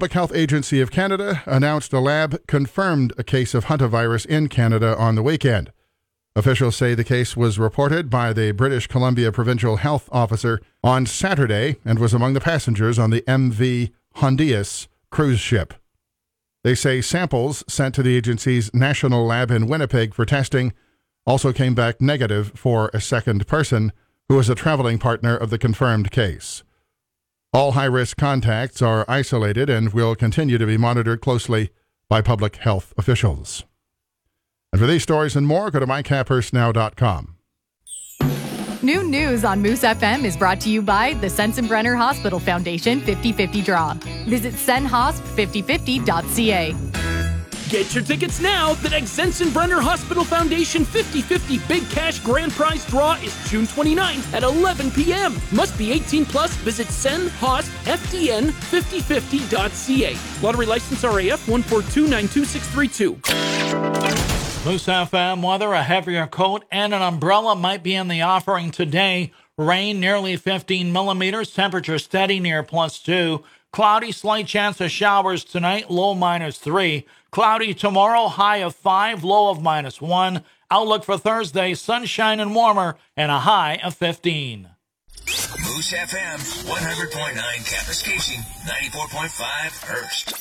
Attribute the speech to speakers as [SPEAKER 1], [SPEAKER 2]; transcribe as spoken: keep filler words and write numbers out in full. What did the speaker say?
[SPEAKER 1] Public Health Agency of Canada announced a lab confirmed a case of hantavirus in Canada on the weekend. Officials say the case was reported by the British Columbia Provincial Health Officer on Saturday and was among the passengers on the M V Hondias cruise ship. They say samples sent to the agency's national lab in Winnipeg for testing also came back negative for a second person who is a traveling partner of the confirmed case. All high-risk contacts are isolated and will continue to be monitored closely by public health officials. And for these stories and more, go to my caphurst now dot com.
[SPEAKER 2] New news on Moose F M is brought to you by the Sensenbrenner Hospital Foundation fifty fifty Draw. Visit sen hosp fifty fifty dot c a.
[SPEAKER 3] Get your tickets now. The next Sensenbrenner Hospital Foundation fifty fifty Big Cash Grand Prize Draw is June twenty-ninth at eleven p.m. Must be eighteen plus. Visit sen hosp f d n fifty fifty dot c a. Lottery license R A F one four two nine two six three two.
[SPEAKER 4] Moose F M weather, a heavier coat and an umbrella might be in the offering today. Rain nearly fifteen millimeters, temperature steady near plus two. Cloudy, slight chance of showers tonight, low minus three. Cloudy tomorrow, high of five, low of minus one. Outlook for Thursday, sunshine and warmer, and a high of fifteen.
[SPEAKER 5] Moose F M, one hundred point nine Kapuskasing, ninety-four point five Hearst.